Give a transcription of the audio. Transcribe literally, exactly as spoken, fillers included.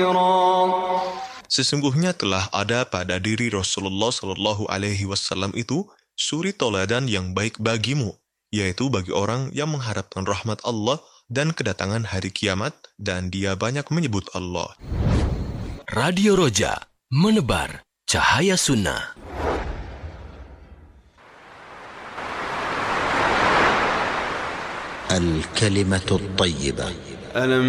خيرا. Sesungguhnya telah ada pada diri Rasulullah Shallallahu Alaihi Wasallam itu suri toladan yang baik bagimu, yaitu bagi orang yang mengharapkan rahmat Allah dan kedatangan hari kiamat, dan dia banyak menyebut Allah. Radio Roja, menebar cahaya sunnah. الكلمة الطيبة. ألم